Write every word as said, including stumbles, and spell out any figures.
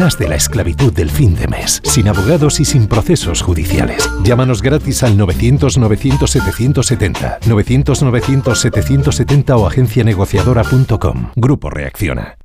además de la esclavitud del fin de mes, sin abogados y sin procesos judiciales. Llámanos gratis al novecientos novecientos setecientos setenta, novecientos novecientos setecientos setenta o agencia negociadora punto com. Grupo Reacciona.